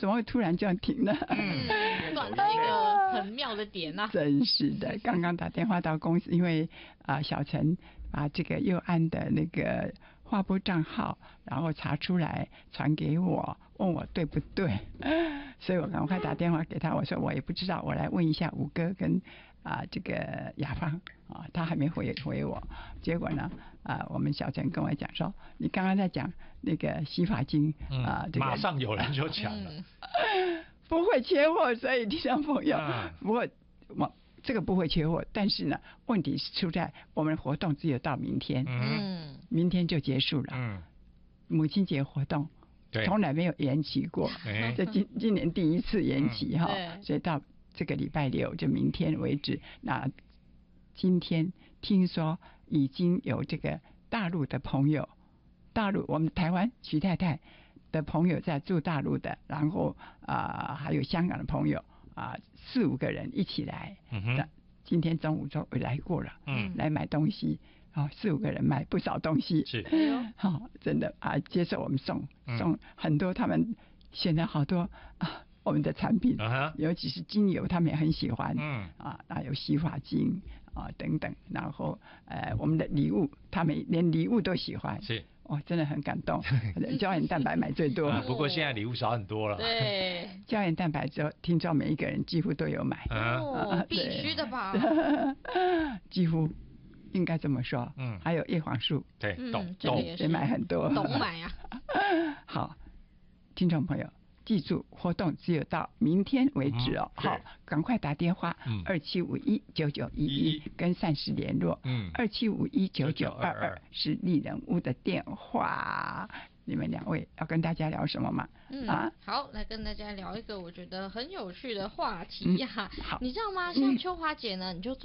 怎么会突然这样停呢？ 断在一个很妙的点啊！ 真是的，刚刚打电话到公司，因为小陈把这个佑安的那个划拨账号，然后查出来传给我，问我对不对，所以我赶快打电话给他，我说我也不知道，我来问一下吴哥跟这个雅芳他还没回我，结果呢我们小陈跟我讲说，你刚刚在讲那个洗发精这个马上有人就抢了。 不会缺货，所以听众朋友，不过这个不会缺货，但是呢，问题是出在我们的活动只有到明天，明天就结束了。母亲节活动从来没有延期过，这今年第一次延期哈，所以到这个礼拜六就明天为止。那今天听说已经有这个大陆的朋友，我们台湾徐太太的朋友在住大陆的，然后还有香港的朋友4-5个人一起来。今天中午就来过了，来买东西，4-5个人买不少东西， 是， 真的接受我们送很多，他们选了好多我们的产品，尤其是精油，他们也很喜欢，还有洗发精等等，然后我们的礼物，他们连礼物都喜欢， 是。 真的很感动。胶原蛋白买最多， 不过现在礼物少很多了。 对， 胶原蛋白之后，听说每一个人几乎都有买， 必须的吧？ 几乎应该这么说。还有叶黄素， 对， 也买很多， 懂买啊。 好，听众朋友，记住活动只有到明天为止哦。好，赶快打电话27519911跟善时联络。27519922是丽人屋的电话。你们2位要跟大家聊什么吗？ 好，来跟大家聊一个我觉得很有趣的话题呀。你知道吗？像秋华姐呢，你就